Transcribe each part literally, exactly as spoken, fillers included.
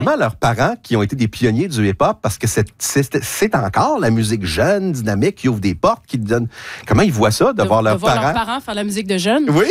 leurs parents qui ont été des pionniers du hip-hop parce que c'est, c'est, c'est encore la musique jeune, dynamique, qui ouvre des portes, qui donne... Comment ils voient ça, de, de voir leurs de voir parents? leurs parents faire la musique de jeunes? Oui.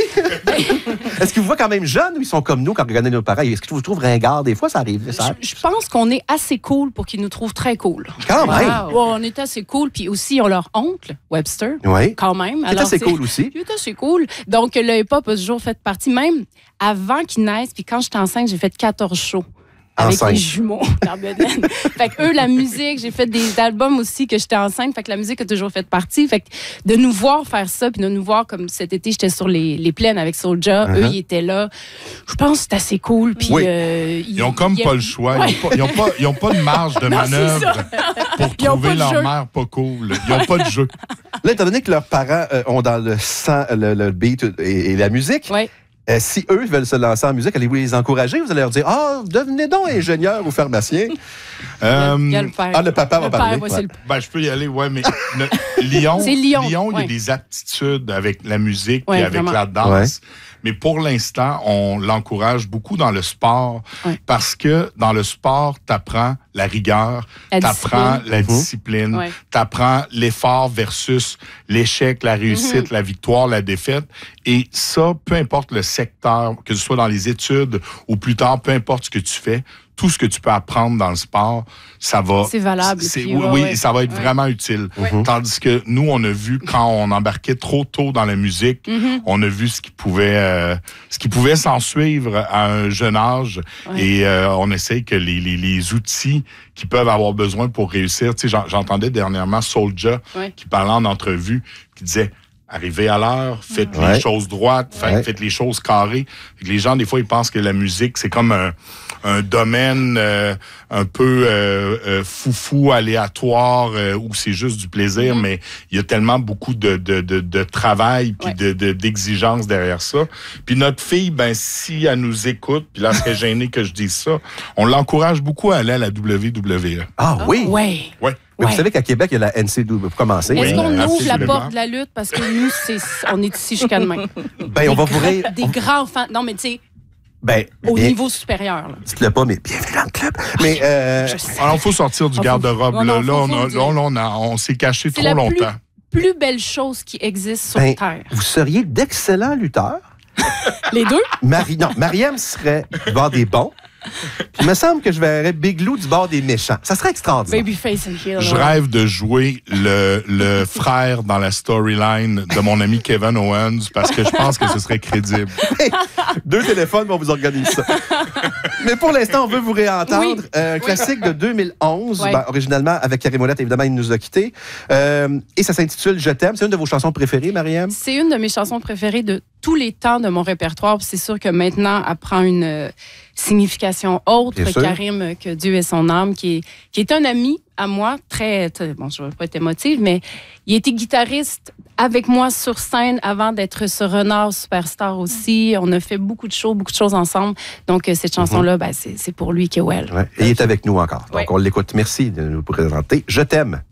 Est-ce qu'ils vous voient quand même jeunes ou ils sont comme nous quand ils regardent nos parents? Est-ce qu'ils vous trouvent ringards? Des fois, ça arrive. Ça... Je, je pense qu'on est assez cool pour qu'ils nous trouvent très cool. Quand même. Wow. Ouais, on est assez cool. Puis aussi, ils ont leur oncle, Webster. Oui. Quand même. C'est assez cool aussi. C'est assez cool. Donc, le hip-hop a toujours fait partie, même avant qu'ils naissent. Puis quand j'étais enceinte, j'ai fait quatorze shows. Avec enceinte. mes jumeaux dans Bedaine. Fait que eux, la musique, j'ai fait des albums aussi que j'étais enceinte. Fait que la musique a toujours fait partie. Fait que de nous voir faire ça, puis de nous voir comme cet été, j'étais sur les, les plaines avec Soulja. Uh-huh. Eux, ils étaient là. Je pense que c'est assez cool. Puis oui. euh, ils, ils ont comme ils pas aiment... le choix. Ouais. Ils n'ont pas, pas, pas, pas de marge de non, manœuvre pour trouver leur jeu. Mère pas cool. Ils n'ont pas de jeu. Là, étant donné que leurs parents euh, ont dans le sang le, le beat et, et la musique, ouais. Euh, si eux veulent se lancer en musique, allez-vous les encourager? Vous allez leur dire, ah, oh, devenez donc ingénieur ou pharmacien. Euh, il y a le père. Ah, le papa le va parler. Père, ouais, ouais. le... Ben, je peux y aller, ouais, mais le, Lyon, c'est Lyon, Lyon ouais. il y a des aptitudes avec la musique et ouais, avec vraiment. la danse. Ouais. Mais pour l'instant, on l'encourage beaucoup dans le sport ouais. parce que dans le sport, tu apprends la rigueur, tu apprends la discipline, ouais. tu apprends l'effort versus l'échec, la réussite, mm-hmm. la victoire, la défaite. Et ça, peu importe le secteur, que ce soit dans les études ou plus tard, peu importe ce que tu fais, tout ce que tu peux apprendre dans le sport, ça va... C'est valable. C'est, puis, oui, ouais, oui ouais. ça va être ouais. vraiment utile. Ouais. Tandis que nous, on a vu, quand on embarquait trop tôt dans la musique, mm-hmm. on a vu ce qui pouvait euh, ce qui pouvait s'en suivre à un jeune âge. Ouais. Et euh, on essaye que les, les, les outils qui peuvent avoir besoin pour réussir... Tu sais, j'entendais dernièrement Soulja ouais. qui parlait en entrevue, qui disait... Arrivez à l'heure, faites ouais. les choses droites, faites, ouais. faites les choses carrées. Les gens, des fois, ils pensent que la musique, c'est comme un, un domaine euh, un peu euh, euh, foufou, aléatoire, euh, où c'est juste du plaisir, mm-hmm. mais il y a tellement beaucoup de, de, de, de travail puis ouais. de, de, d'exigences derrière ça. Puis notre fille, ben si elle nous écoute, puis là, elle serait gênée que je dise ça, on l'encourage beaucoup à aller à la W W E. Ah oui? Oui. Ouais. Mais ouais. vous savez qu'à Québec, il y a la N C W pour commencer. Est-ce oui, qu'on euh, ouvre la absolument. porte de la lutte? Parce que nous, c'est, on est ici jusqu'à demain. Ben, on va vous ré... Des grands fans. Non, mais tu sais, ben, au bien... niveau supérieur. Là. Dites-le pas, mais bienvenue dans le club. Mais, euh... Alors, il faut sortir du on garde-robe. faut... Là, non, là, faut, on, a, faut là, on, a, on s'est caché c'est trop la longtemps. Plus, plus belle chose qui existe sur ben, Terre. Vous seriez d'excellents lutteurs. Les deux? Marie... Non, Mariam serait du bord des bons. Il me semble que je verrais Big Lou du bord des méchants. Ça serait extraordinaire. Babyface and Heel. Je rêve de jouer le, le frère dans la storyline de mon ami Kevin Owens parce que je pense que ce serait crédible. Hey, deux téléphones, on vous organise ça. Mais pour l'instant, on veut vous réentendre. Oui. Euh, un classique oui. de deux mille onze, ouais. ben, originalement avec Carrie Mollette, évidemment, il nous a quittés. Euh, et ça s'intitule Je t'aime. C'est une de vos chansons préférées, Mariam? C'est une de mes chansons préférées de tous les temps de mon répertoire. C'est sûr que maintenant, elle prend une euh, signification autre. Karim, que Dieu ait son âme, qui est, qui est un ami à moi, très, très bon, je ne veux pas être émotive, mais il était guitariste avec moi sur scène avant d'être ce renard superstar aussi. On a fait beaucoup de shows, beaucoup de choses ensemble. Donc, euh, cette chanson-là, mm-hmm. ben, c'est, c'est pour lui que well. Ouais. Et il est avec nous encore. Donc, ouais. on l'écoute. Merci de nous présenter. Je t'aime.